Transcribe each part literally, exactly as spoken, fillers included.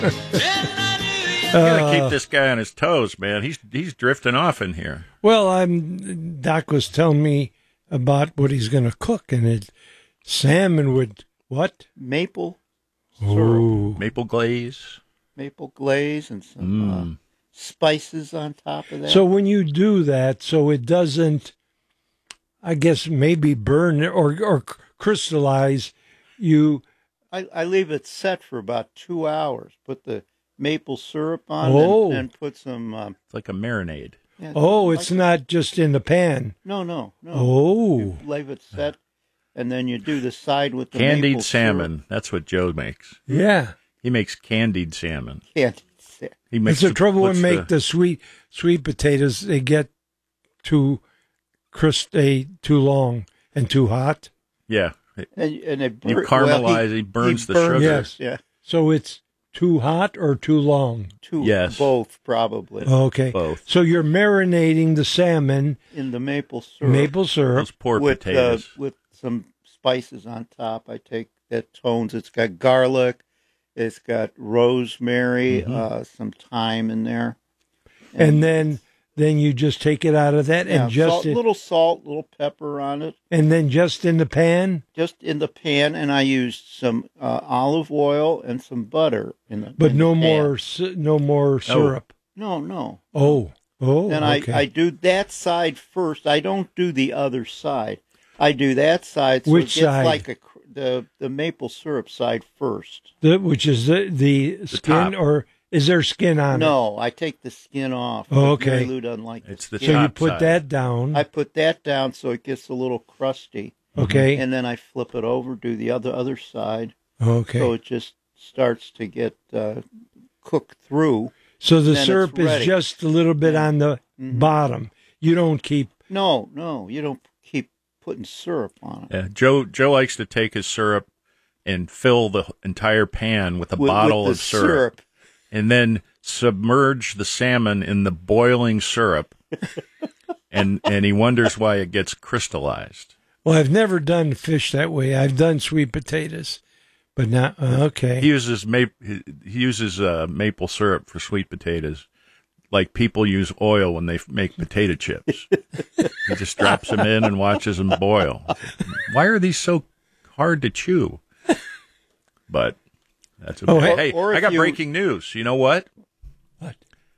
gotta keep this guy on his toes, man. He's he's drifting off in here. Well, I'm Doc was telling me about what he's going to cook, and it salmon with what? Maple Ooh. Maple glaze. Maple glaze and some Mm. uh, spices on top of that. So when you do that, so it doesn't, I guess maybe burn or or crystallize, you. I, I leave it set for about two hours. Put the maple syrup on Oh. and, and put some. Um, It's like a marinade. yeah, Oh, like- it's not just in the pan. No, no, no. Oh, You leave it set, and then you do the side with the Candied maple salmon. That's what Joe makes. yeah. He makes candied salmon. Syrup. Candied salmon. He makes It's the trouble when puts make the sweet sweet potatoes. They get too crisp, they too long and too hot. yeah. And, and it You bur- caramelize, well, he burns the burns- sugar. Yes. Yeah, So it's too hot or too long. two, Yes. both probably Okay. Both. So you're marinating the salmon, in the maple syrup. maple syrup. Those poor with uh, potatoes. with some spices on top. I take that tones. It's got garlic, it's got rosemary, Mm-hmm. uh, some thyme in there, And then then you just take it out of that yeah, and just salt, it, little salt, little pepper on it, and then just in the pan. just in the pan. And I used some uh, olive oil and some butter in the. But in no the pan. more sy- no more syrup. No, no. Oh. Oh. Then okay. I, I do that side first. I don't do the other side. I do that side. So Which it gets side? like a cr- the the maple syrup side first. The- which is the the, skin top. or is there skin on it? No, I take the skin off. Oh, but okay. Mary Lou doesn't like It's the the skin. So you top put side. that down. I put that down so it gets a little crusty, okay. and then I flip it over, do the other other side, okay. so it just starts to get uh, cooked through. So the then it's syrup is ready. just a little bit on the Mhm. bottom. You don't keep. No, no, you don't keep putting syrup on it. Yeah, Joe Joe likes to take his syrup and fill the entire pan with a With- bottle with of the syrup, and then submerge the salmon in the boiling syrup, and and he wonders why it gets crystallized. Well, I've never done fish that way. I've done sweet potatoes, but not uh, okay. He uses ma- he uses uh, maple syrup for sweet potatoes, like people use oil when they f- make potato chips. He just drops them in and watches them boil. Why are these so hard to chew? But that's okay. Oh, hey- hey, or I if got you- breaking news. You know what? What?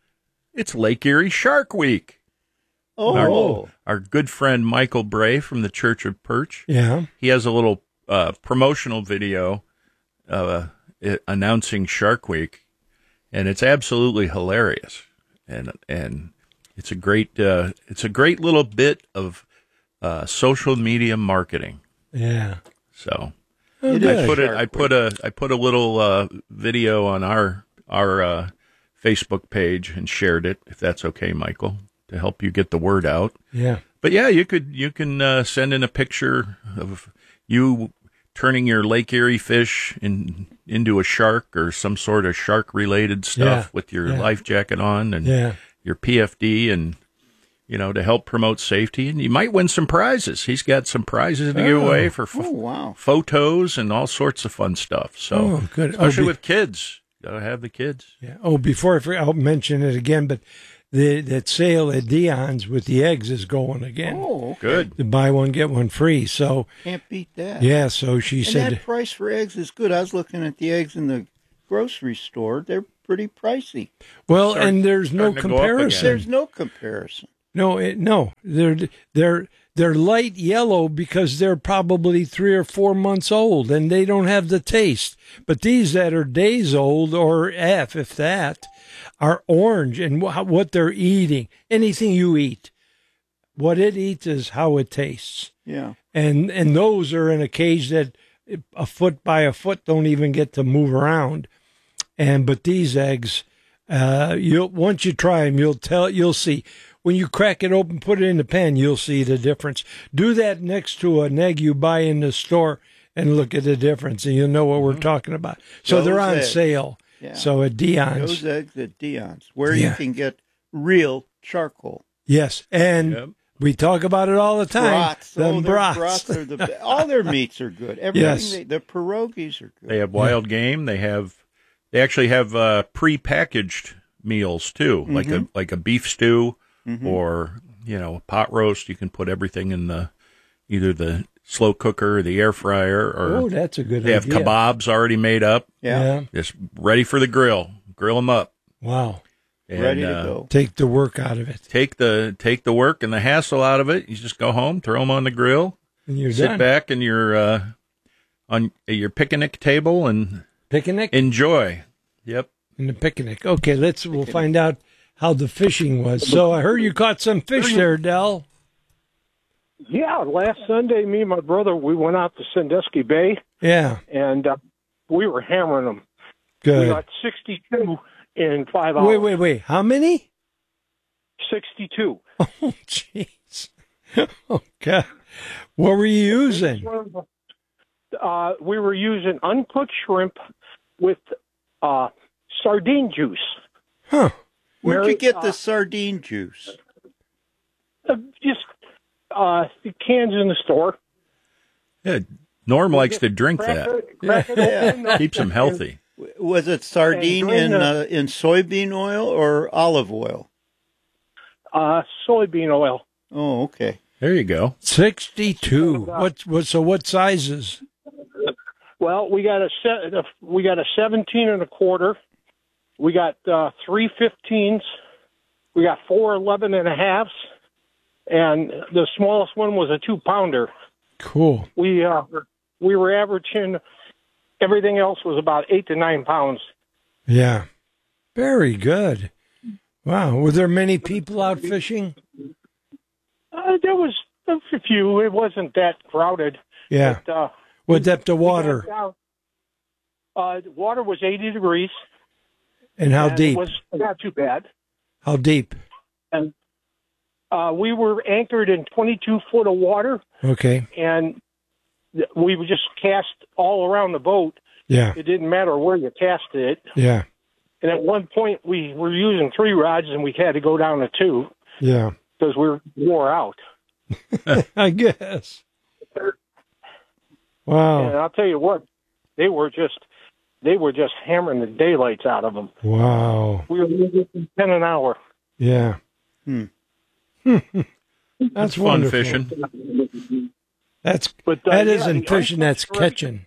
It's Lake Erie Shark Week. Oh, Our, our good friend Michael Bray from the Church of Perch. Yeah. He has a little uh, promotional video uh, i- announcing Shark Week, and it's absolutely hilarious. And and it's a great uh, it's a great little bit of uh, social media marketing. Yeah. So Oh, It good. is. I put it Shark I put a I put a little uh, video on our our uh, Facebook page and shared it, if that's okay, Michael, to help you get the word out. Yeah. But yeah, you could you can uh, send in a picture of you turning your Lake Erie fish in into a shark or some sort of shark related stuff Yeah, with your yeah. life jacket on and Yeah. your P F D, and you know, to help promote safety, and you might win some prizes. He's got some prizes to give Oh. away for oh f- wow. photos and all sorts of fun stuff. So Oh, good. Oh, especially be- with kids, gotta have the kids. Yeah. Oh, before I forget, I'll mention it again, but the that sale at Dion's with the eggs is going again. Oh, okay. Good. The buy one get one free. So Can't beat that. yeah. So she And said, that price for eggs is good. I was looking at the eggs in the grocery store. They're pretty pricey. well, Start- and there's no starting to go up again. comparison. There's no comparison. No, it, no, they're they're they're light yellow because they're probably three or four months old and they don't have the taste. But these that are days old or F, if that, are orange and wh- what they're eating. Anything you eat, what it eats is how it tastes. Yeah. And and those are in a cage that a foot by a foot don't even get to move around. And but these eggs, uh, you'll once you try them, you'll tell you'll see. When you crack it open, put it in the pan, you'll see the difference. Do that next to an egg you buy in the store and look at the difference, and you'll know what we're talking about. So Those they're on eggs. sale. Yeah. So at Dion's, Those eggs at Dion's, where Yeah. you can get real charcoal. yes, and Yep. we talk about it all the time. Brats. Them Oh, their brats. brats are the be- all their meats are good. Everything Yes. they, the pierogies are good. They have wild game. They have They actually have uh, pre-packaged meals too, mm-hmm. like a like a beef stew mm-hmm. or you know a pot roast. You can put everything in the either the slow cooker or the air fryer. Or oh, that's a good they idea. They have kebabs already made up. Yeah. yeah, just ready for the grill. Grill them up. Wow, and, ready to uh, go. Take the work out of it. Take the take the work and the hassle out of it. You just go home, throw them on the grill, and you're sit done. back in your uh, on your picnic table and picnic. Enjoy. Yep. In the picnic. Okay, let's. We'll find out how the fishing was. So I heard you caught some fish there, Del. Yeah, last Sunday, me and my brother, we went out to Sandusky Bay. Yeah. And uh, we were hammering them. Good. We got sixty-two in five hours. Wait, wait, wait. How many? sixty-two. Oh, jeez. Oh, God. What were you using? Uh, we were using uncooked shrimp with uh, sardine juice. Huh. Where'd Mary, you get uh, the sardine juice? Uh, just uh, the cans in the store. Yeah, Norm likes to drink crack that. It, crack it open, uh, Keeps him healthy. Was it sardine in the, uh, in soybean oil or olive oil? Uh, soybean oil. Oh, okay. There you go. Sixty-two. What? What? So what sizes? Well, we got a set. We got a seventeen and a quarter. We got uh, three fifteens. We got four eleven and a halves, and the smallest one was a two pounder. Cool. We uh, we were averaging. Everything else was about eight to nine pounds. Yeah. Very good. Wow. Were there many people out fishing? Uh, there was a few. It wasn't that crowded. Yeah. But, uh, what depth of water? Uh, the water was eighty degrees. And how and deep? It was not too bad. How deep? And uh, we were anchored in twenty-two foot of water. Okay. And we would just cast all around the boat. Yeah. It didn't matter where you cast it. Yeah. And at one point, we were using three rods, and we had to go down to two. Yeah. Because we were wore out. I guess. Wow. And I'll tell you what, they were just they were just hammering the daylights out of them. Wow. We were using ten an hour. Yeah. Hmm. That's fun wonderful. fishing. That's but, uh, that yeah, isn't fishing. That's shrimp, catching.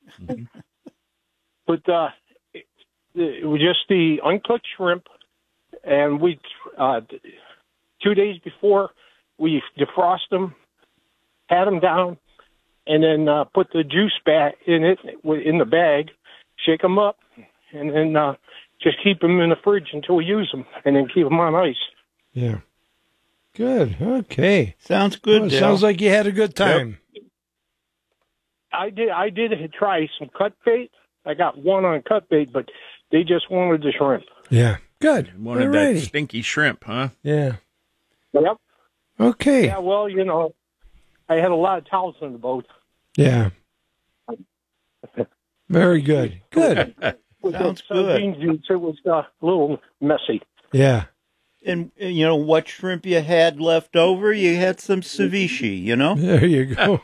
But uh, it, it was just the uncooked shrimp, and we uh, two days before we defrost them, pat them down, and then uh, put the juice back in it in the bag, shake them up, and then uh, just keep them in the fridge until we use them, and then keep them on ice. Yeah. Good. Okay. Sounds good. Well, it Dale. sounds like you had a good time. Yep. I did. I did try some cut bait. I got one on cut bait, but they just wanted the shrimp. Yeah. Good. Wanted Alrighty. that stinky shrimp, huh? Yeah. Yep. Okay. Yeah. Well, you know, I had a lot of towels in the boat. Yeah. Very good. Good. With Sounds the good. sardine juice, it was uh, a little messy. Yeah. And, and you know what shrimp you had left over? You had some ceviche, you know? There you go.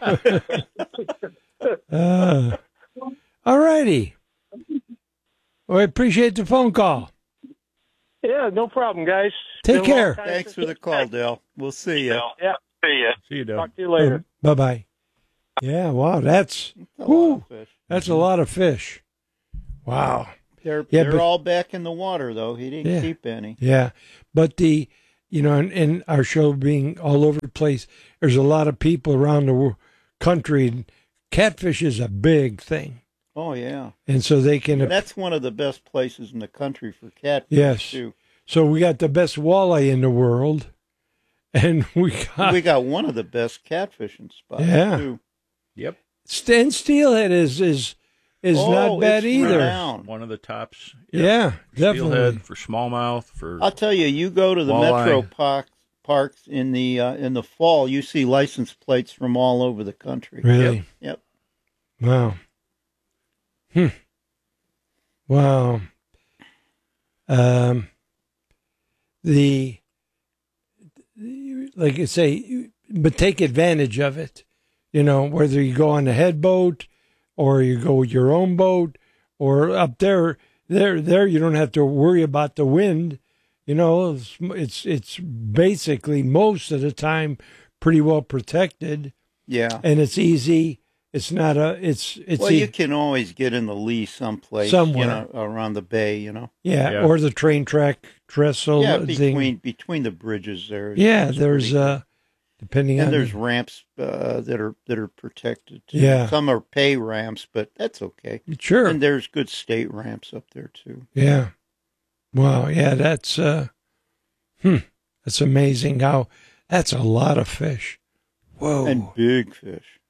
uh, all righty. Well, I appreciate the phone call. Yeah, no problem, guys. Take Been a long care. time Thanks for since- the call, Dale. We'll see you. Yeah. See ya. See you, Dale. Talk to you later. Bye bye. Yeah. Wow. That's whew, that's a lot of fish. Wow. They're Yeah, they're but- all back in the water, though. He didn't Yeah. keep any. Yeah. But the, you know, in, in our show being all over the place, there's a lot of people around the wo- country. And catfish is a big thing. Oh, yeah. And so they can. That's one of the best places in the country for catfish, Yes. too. So we got the best walleye in the world. And we got. We got one of the best catfishing spots, Yeah. too. Yep. St- steelhead is is is Oh, not bad it's either. renowned. One of the tops. Yeah, definitely. Steelhead for smallmouth for I'll tell you, you go to the Walleye. metro parks, parks in the uh, in the fall, you see license plates from all over the country. Really? Yep. Wow. Hmm. Wow. Um. The, like I say, but take advantage of it. You know, whether you go on a head boat or you go with your own boat or up there, there, there you don't have to worry about the wind. You know, it's, it's it's basically most of the time pretty well protected, Yeah. and it's easy. It's not a. It's it's Well, e- you can always get in the lee someplace, Somewhere. you know, around the bay, you know. yeah, Yeah. or the train track trestle yeah, thing. between between the bridges there. Yeah, it's there's pretty good. uh, depending and on there's the, ramps uh, that are that are protected too. Yeah. Some are pay ramps, but that's okay. sure. And there's good state ramps up there too. Yeah. Wow. Yeah, that's uh, hmm, that's amazing. How that's a lot of fish. Whoa. And big fish.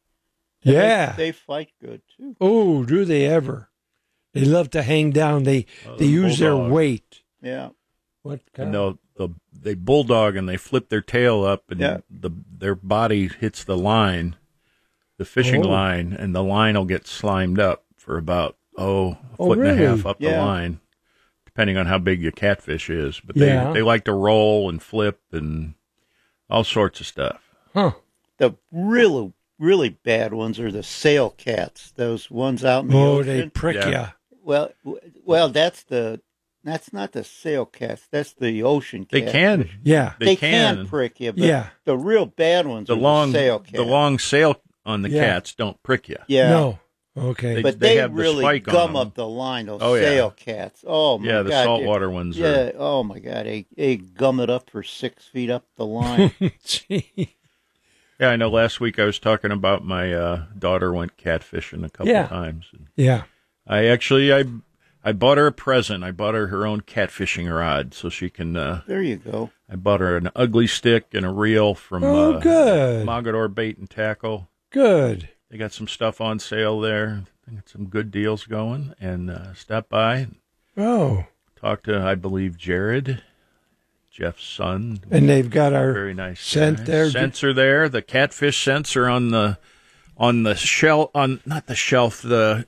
And they- yeah. they, fight good too. Oh, do they ever? They love to hang down. They Oh, they the use their bulldog. weight. Yeah. What And kind? they'll, they'll, they bulldog and they flip their tail up, and Yeah. the their body hits the line, the fishing Oh. line, and the line will get slimed up for about oh a Oh, foot and a really? half up the Yeah. line, depending on how big your catfish is. But Yeah. they they like to roll and flip and all sorts of stuff. Huh? The really really bad ones are the sail cats. Those ones out in the Oh, ocean. they prick Yeah. ya. Well, w- well, that's the that's not the sail cats. That's the ocean They cats. can, Yeah. they, They, can. can. prick you. But Yeah. The real bad ones the are long the sail cats. the long sail on the Yeah. cats don't prick you. Yeah. No. Okay. They- But they they, have the really spike on gum them. up the line. Those Oh, yeah. sail cats. Oh my Yeah, the god. saltwater ones Yeah. are. Oh my god. They they gum it up for six feet up the line. Gee. Yeah, I know. Last week I was talking about my uh, daughter went catfishing a couple Yeah. of times. Yeah. I actually I I bought her a present. I bought her her own catfishing rod so she can. Uh, There you go. I bought her an ugly stick and a reel from Oh, uh, good. Mogador Bait and Tackle. Good. They got some stuff on sale there. They got some good deals going. And uh, stop by, Oh. talk to I believe Jared, Jeff's son. And they've got our Very nice scent guy. there. Scents are there. The catfish scents are on the on the shelf. On not the shelf. The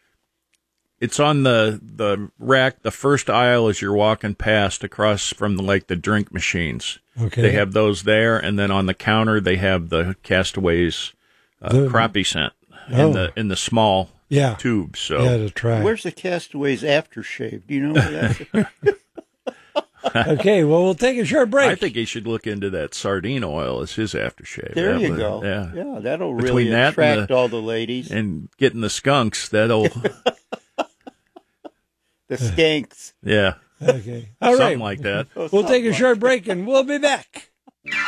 it's on the the rack. The first aisle as you're walking past, across from the, like the drink machines. Okay. They have those there, and then on the counter they have the Castaways uh, The- crappie scent Oh. in the in the small Yeah. tubes. So Yeah, to try. Where's the Castaways aftershave? Do you know where that's? Okay, well, we'll take a short break. I think he should look into that sardine oil as his aftershave. There That you would- go. Yeah. Yeah, that'll Between really that and attract the- all the ladies. And getting the skunks, that'll, The skanks. yeah, Okay. All something right. like that. Oh, We'll take something a like- short break and we'll be back.